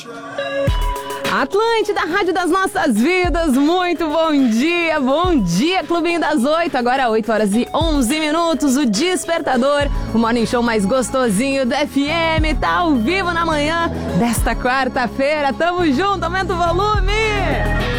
Atlântida, Rádio das Nossas Vidas, muito bom dia, Clubinho das 8, agora 8 horas e 11 minutos, o Despertador, o morning show mais gostosinho do FM, tá ao vivo na manhã desta quarta-feira, tamo junto, aumenta o volume!